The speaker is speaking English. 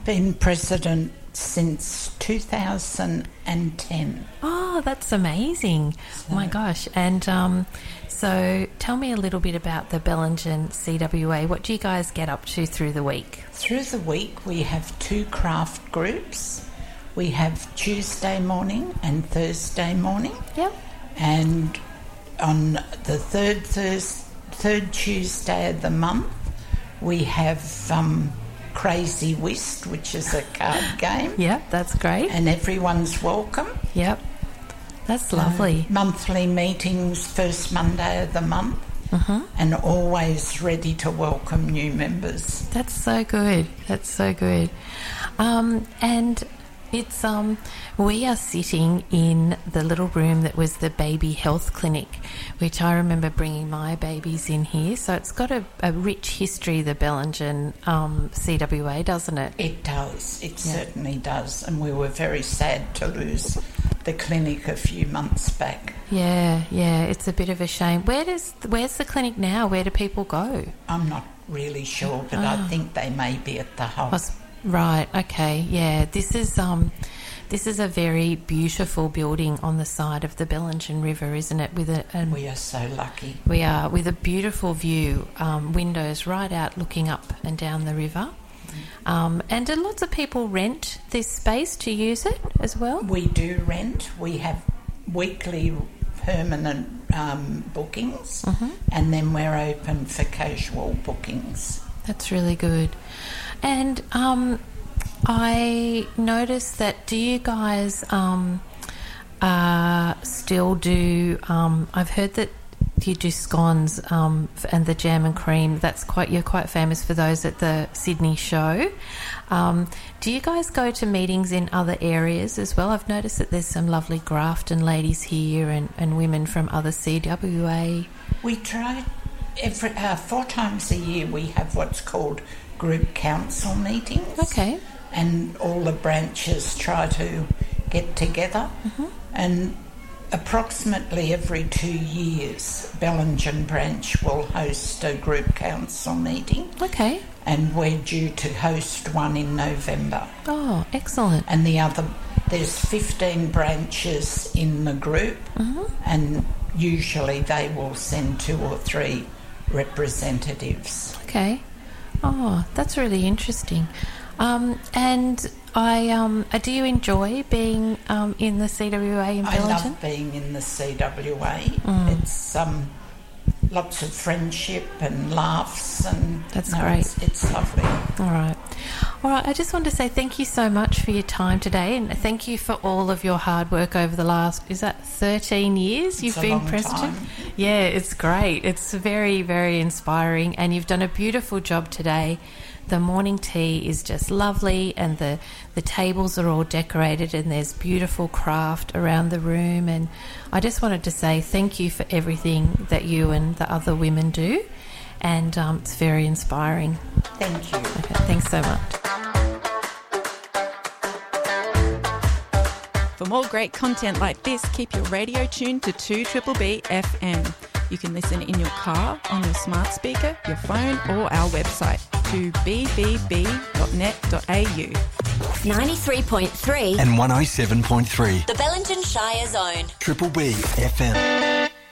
I've been president since 2010. Oh, that's amazing. Oh my gosh. And so tell me a little bit about the Bellingen CWA. What do you guys get up to through the week? Through the week we have 2 craft groups. We have Tuesday morning and Thursday morning. Yep. And on the third Tuesday of the month we have Crazy Whist, which is a card game. Yep, that's great. And everyone's welcome. Yep, that's lovely. Monthly meetings, first Monday of the month, and always ready to welcome new members. That's so good. That's so good. And it's we are sitting in the little room that was the baby health clinic, which I remember bringing my babies in here. So it's got a rich history, the Bellingen CWA, doesn't it? It does. It certainly does. And we were very sad to lose the clinic a few months back. Yeah, it's a bit of a shame. Where's the clinic now? Where do people go? I'm not really sure, but I think they may be at the Hub. Right, okay, yeah. This is a very beautiful building on the side of the Bellingen River, isn't it? We are so lucky. We are, with a beautiful view, windows right out looking up and down the river. And do lots of people rent this space to use it as well? We do rent. We have weekly permanent bookings, and then we're open for casual bookings. That's really good. And I noticed that, do you guys still do, I've heard that you do scones and the jam and cream. You're quite famous for those at the Sydney show. Do you guys go to meetings in other areas as well? I've noticed that there's some lovely Grafton ladies here and women from other CWA. We try 4 times a year. We have what's called group council meetings. Okay. And all the branches try to get together. And approximately every 2 years, Bellingen branch will host a group council meeting. Okay. And we're due to host one in November. Oh, excellent. And there's 15 branches in the group, and usually they will send 2 or 3 representatives. Okay. Oh, that's really interesting. And do you enjoy being in the CWA in Bellingen? I love being in the CWA. It's lots of friendship and laughs, and that's great. It's lovely. All right. I just want to say thank you so much for your time today, and thank you for all of your hard work over the last, 13 years you've been president? Yeah, it's great. It's very, very inspiring, and you've done a beautiful job today. The morning tea is just lovely, and the tables are all decorated, and there's beautiful craft around the room. And I just wanted to say thank you for everything that you and the other women do, and it's very inspiring. Thank you. Okay, thanks so much. For more great content like this, keep your radio tuned to 2BBB FM. You can listen in your car, on your smart speaker, your phone, or our website, 2bbb.net.au. 93.3 and 107.3. The Bellingen Shire Zone. Triple B FM.